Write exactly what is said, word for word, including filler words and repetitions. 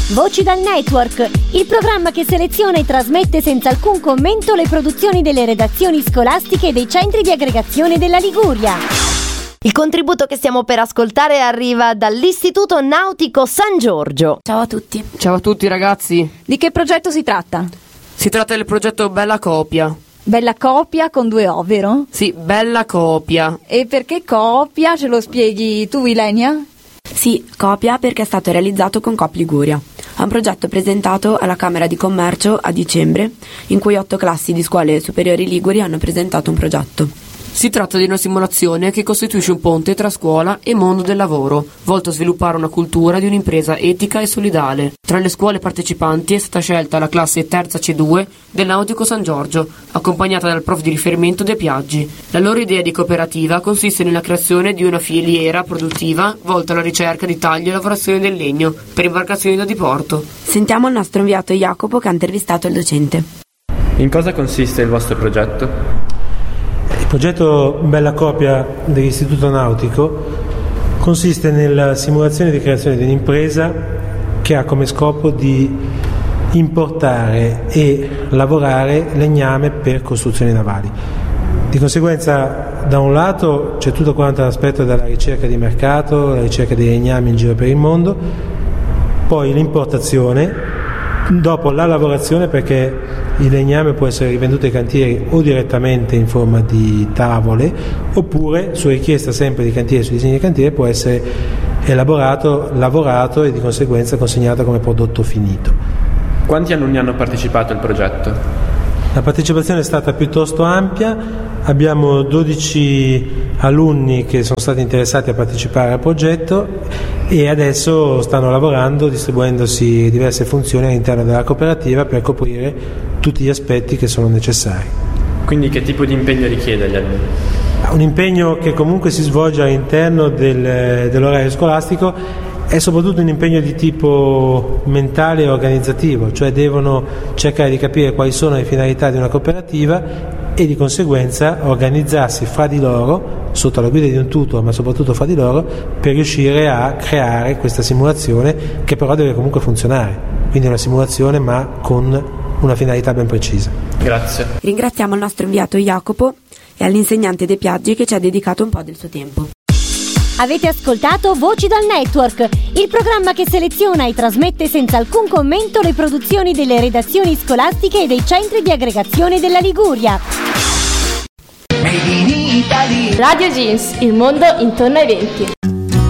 Voci dal Network, il programma che seleziona e trasmette senza alcun commento le produzioni delle redazioni scolastiche e dei centri di aggregazione della Liguria. Il contributo che stiamo per ascoltare arriva dall'Istituto Nautico San Giorgio. Ciao a tutti. Ciao a tutti ragazzi. Di che progetto si tratta? Si tratta del progetto Bella Copia. Bella Copia con due O, vero? Sì, Bella Copia. E perché copia? Ce lo spieghi tu, Ilenia? Sì, Copia perché è stato realizzato con Coop Liguria. È un progetto presentato alla Camera di Commercio a dicembre, in cui otto classi di scuole superiori liguri hanno presentato un progetto. Si tratta di una simulazione che costituisce un ponte tra scuola e mondo del lavoro, volto a sviluppare una cultura di un'impresa etica e solidale. Tra le scuole partecipanti è stata scelta la classe terza C due del Nautico San Giorgio, accompagnata dal prof di riferimento De Piaggi. La loro idea di cooperativa consiste nella creazione di una filiera produttiva volta alla ricerca di taglio e lavorazione del legno per imbarcazioni da diporto. Sentiamo il nostro inviato Jacopo che ha intervistato il docente. In cosa consiste il vostro progetto? Il progetto Bella Copia dell'Istituto Nautico consiste nella simulazione di creazione di un'impresa che ha come scopo di importare e lavorare legname per costruzioni navali. Di conseguenza, da un lato c'è tutto quanto l'aspetto della ricerca di mercato, la ricerca dei legnami in giro per il mondo, poi l'importazione, dopo la lavorazione, perché il legname può essere rivenduto ai cantieri o direttamente in forma di tavole, oppure su richiesta sempre di cantieri, su disegni di cantiere, può essere elaborato, lavorato e di conseguenza consegnato come prodotto finito. Quanti alunni hanno partecipato al progetto? La partecipazione è stata piuttosto ampia, abbiamo dodici alunni che sono stati interessati a partecipare al progetto e adesso stanno lavorando distribuendosi diverse funzioni all'interno della cooperativa per coprire tutti gli aspetti che sono necessari. Quindi che tipo di impegno richiede agli alunni? Un impegno che comunque si svolge all'interno del, dell'orario scolastico è soprattutto un impegno di tipo mentale e organizzativo, cioè devono cercare di capire quali sono le finalità di una cooperativa e di conseguenza organizzarsi fra di loro, sotto la guida di un tutor, ma soprattutto fra di loro, per riuscire a creare questa simulazione che però deve comunque funzionare. Quindi è una simulazione ma con una finalità ben precisa. Grazie. Ringraziamo il nostro inviato Jacopo e all'insegnante De Piaggi che ci ha dedicato un po' del suo tempo. Avete ascoltato Voci dal Network, il programma che seleziona e trasmette senza alcun commento le produzioni delle redazioni scolastiche e dei centri di aggregazione della Liguria. Radio Jeans, il mondo intorno ai venti.